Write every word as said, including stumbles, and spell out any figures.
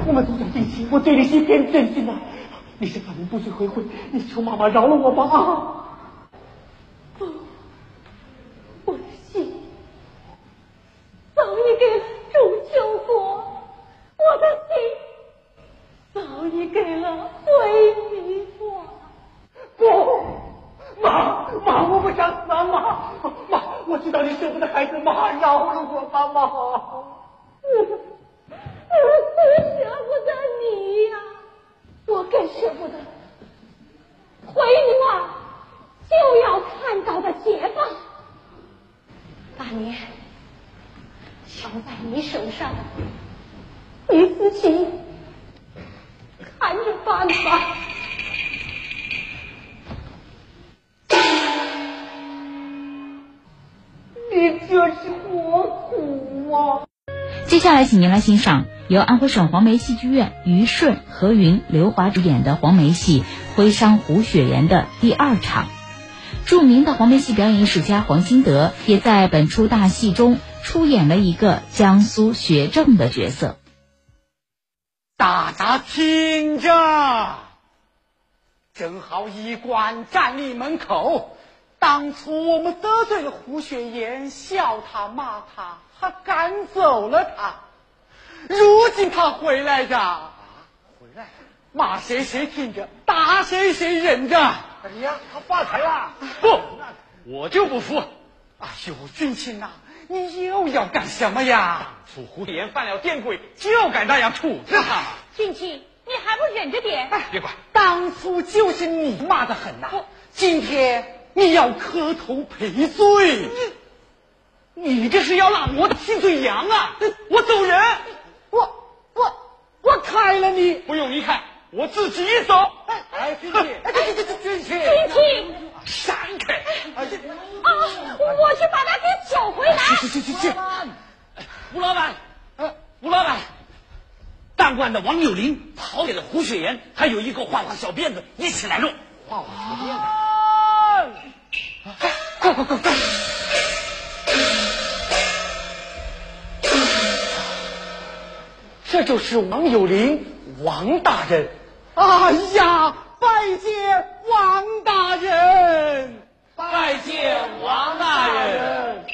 我们从小定亲，我对你一片真心呐。你是犯人不许悔悔，你求妈妈饶了我吧啊！ 不，我的心早已给了祝秋国，我的心早已给了回民国。 不，妈妈，我不想死啊！妈妈，我知道你舍不得孩子，妈饶了我吧，妈。 我我舍不得你呀、啊，我更舍不得回你嘛就要看到的解放。八年交在你手上，你自己看着办吧。 你这是何苦啊！ 接下来请您来欣赏由安徽省黄梅戏剧院于顺、何云、刘华主演的黄梅戏《徽商胡雪岩》的第二场。著名的黄梅戏表演艺术家黄新德也在本出大戏中出演了一个江苏学政的角色。 大家听着，正好一官站立门口，当初我们得罪了胡雪岩，笑他骂他，还赶走了他。如今他回来着，啊，回来，骂谁谁听着，打谁谁忍着。 哎呀，他发财了！ 不，我就不服！哎呦，君卿呐，你又要干什么呀？楚胡雪岩犯了颠轨，就该那样处置他。 君卿，你还不忍着点？ 哎，别管，当初就是你骂得很呐，今天你要磕头赔罪。你你这是要让我替罪羊啊！我走人，我我我开了你，不用你开，我自己走。哎，君卿，哎，这这这君卿， 君卿， 闪开！ 啊，我去把他给救回来。 去去去去去！吴老板，呃，吴老板，当官的王有林跑给了胡雪岩，还有一个画画小辫子，一起来弄。画画小辫子，快快快快！这就是王有林，王大人。哎呀，拜见王大人！拜见王大人！